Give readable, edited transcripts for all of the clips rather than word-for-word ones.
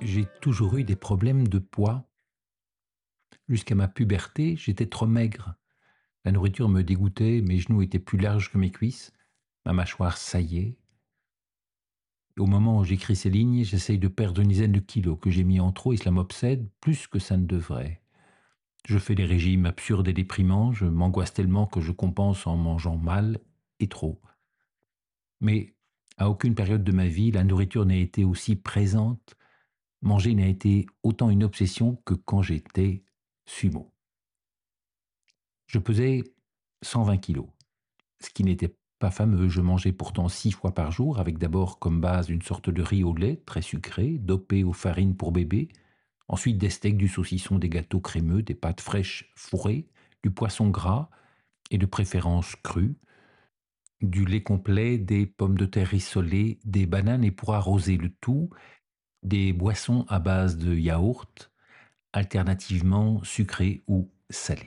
J'ai toujours eu des problèmes de poids. Jusqu'à ma puberté, j'étais trop maigre. La nourriture me dégoûtait, mes genoux étaient plus larges que mes cuisses, ma mâchoire saillait. Au moment où j'écris ces lignes, j'essaye de perdre une dizaine de kilos que j'ai mis en trop et cela m'obsède plus que ça ne devrait. Je fais des régimes absurdes et déprimants, je m'angoisse tellement que je compense en mangeant mal et trop. Mais à aucune période de ma vie, la nourriture n'a été aussi présente, manger n'a été autant une obsession que quand j'étais sumo. Je pesais 120 kilos, ce qui n'était pas fameux. Je mangeais pourtant 6 fois par jour, avec d'abord comme base une sorte de riz au lait, très sucré, dopé aux farines pour bébé, ensuite des steaks, du saucisson, des gâteaux crémeux, des pâtes fraîches fourrées, du poisson gras et de préférence cru, du lait complet, des pommes de terre rissolées, des bananes et pour arroser le tout, des boissons à base de yaourt, alternativement sucrées ou salées.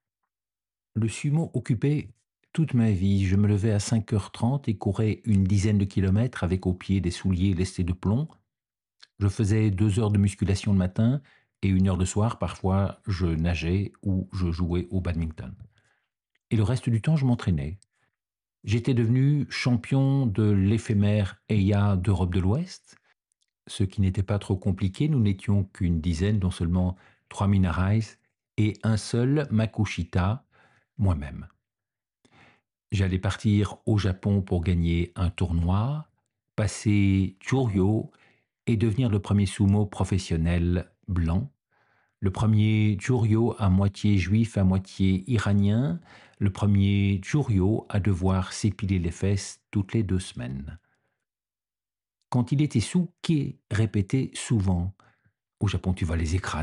Le sumo occupait toute ma vie. Je me levais à 5h30 et courais une dizaine de kilomètres avec au pied des souliers lestés de plomb. Je faisais 2 heures de musculation le matin et 1 heure le soir. Parfois, je nageais ou je jouais au badminton. Et le reste du temps, je m'entraînais. J'étais devenu champion de l'éphémère EIA d'Europe de l'Ouest, ce qui n'était pas trop compliqué. Nous n'étions qu'une dizaine, dont seulement 3 Minarais et un seul Makushita, moi-même. J'allais partir au Japon pour gagner un tournoi, passer Churyo et devenir le premier sumo professionnel blanc. Le premier Churyo à moitié juif, à moitié iranien. Le premier Churyo à devoir s'épiler les fesses toutes les 2 semaines. Quand il était sous, Kei répétait souvent « Au Japon, tu vas les écraser ».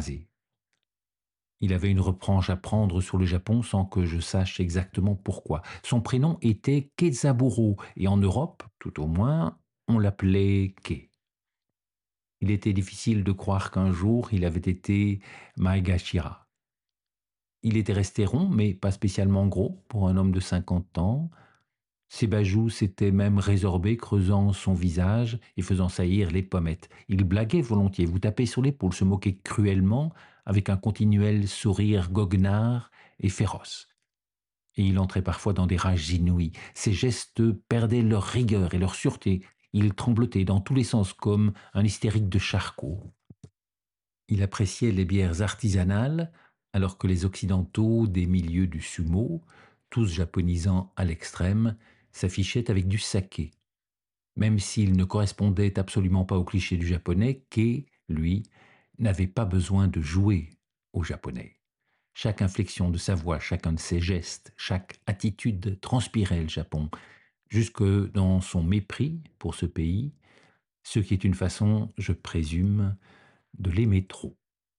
Il avait une reproche à prendre sur le Japon sans que je sache exactement pourquoi. Son prénom était Kezaburo et en Europe, tout au moins, on l'appelait Kei. Il était difficile de croire qu'un jour il avait été Maegashira. Il était resté rond, mais pas spécialement gros pour un homme de 50 ans. Ses bajoux s'étaient même résorbés, creusant son visage et faisant saillir les pommettes. Il blaguait volontiers, vous tapait sur l'épaule, se moquait cruellement, avec un continuel sourire goguenard et féroce. Et il entrait parfois dans des rages inouïes. Ses gestes perdaient leur rigueur et leur sûreté. Il tremblotait dans tous les sens comme un hystérique de Charcot. Il appréciait les bières artisanales, alors que les occidentaux des milieux du sumo, tous japonisants à l'extrême, s'affichaient avec du saké. Même s'il ne correspondait absolument pas au cliché du japonais, Kei, lui, n'avait pas besoin de jouer au japonais. Chaque inflexion de sa voix, chacun de ses gestes, chaque attitude transpirait le Japon, jusque dans son mépris pour ce pays, ce qui est une façon, je présume, de l'aimer trop.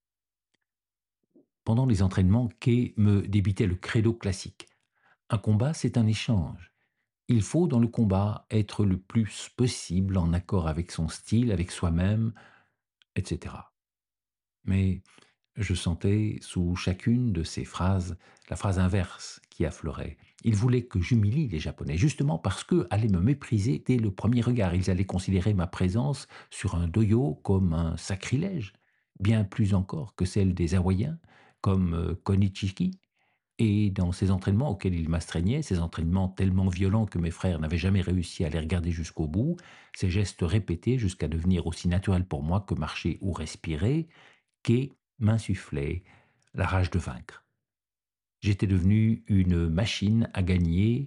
Pendant les entraînements, Kei me débitait le credo classique. Un combat, c'est un échange. Il faut, dans le combat, être le plus possible en accord avec son style, avec soi-même, etc. Mais je sentais sous chacune de ces phrases la phrase inverse qui affleurait. Il voulait que j'humilie les Japonais, justement parce qu'eux allaient me mépriser dès le premier regard. Ils allaient considérer ma présence sur un doyo comme un sacrilège, bien plus encore que celle des Hawaïens, comme Konichiki. Et dans ces entraînements auxquels il m'astreignait, ces entraînements tellement violents que mes frères n'avaient jamais réussi à les regarder jusqu'au bout, ces gestes répétés jusqu'à devenir aussi naturels pour moi que marcher ou respirer, Kei m'insufflait la rage de vaincre. J'étais devenu une machine à gagner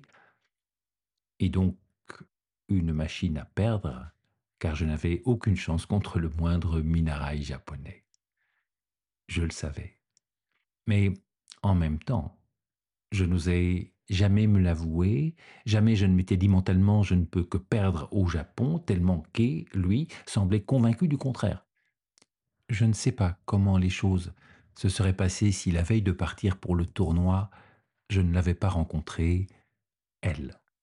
et donc une machine à perdre, car je n'avais aucune chance contre le moindre Minarai japonais. Je le savais. Mais en même temps, je n'osais jamais me l'avouer, jamais je ne m'étais dit mentalement je ne peux que perdre au Japon, tellement Kei, lui, semblait convaincu du contraire. Je ne sais pas comment les choses se seraient passées si la veille de partir pour le tournoi, je ne l'avais pas rencontrée, elle.